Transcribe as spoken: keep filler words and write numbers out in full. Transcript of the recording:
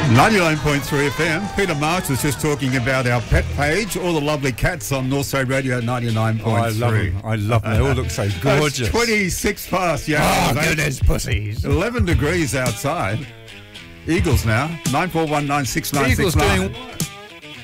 ninety-nine point three F M. Peter Marks was just talking about our pet page, all the lovely cats on Northside Radio ninety-nine point three. Oh, I love them. I love them. They all look so gorgeous. It's twenty-six past, yeah. Oh, goodness, pussies. eleven degrees outside. Eagles now, nine four one nine six nine six nine. Eagles doing